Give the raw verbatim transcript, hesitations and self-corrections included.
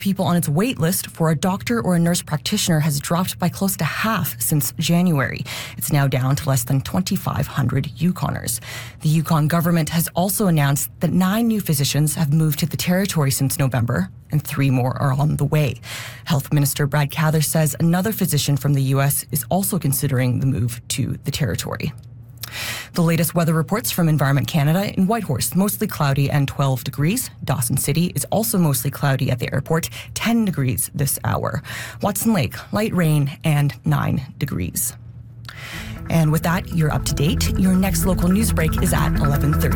people on its wait list for a doctor or a nurse practitioner has dropped by close to half since January. It's now down to less than twenty-five hundred Yukoners. The Yukon government has also announced that nine new physicians have moved to the territory since November, and three more are on the way. Health Minister Brad Cather says another physician from the U S is also considering the move to the territory. The latest weather reports from Environment Canada: in Whitehorse, mostly cloudy and twelve degrees. Dawson City is also mostly cloudy at the airport, ten degrees this hour. Watson Lake, light rain and nine degrees. And with that, you're up to date. Your next local news break is at eleven thirty.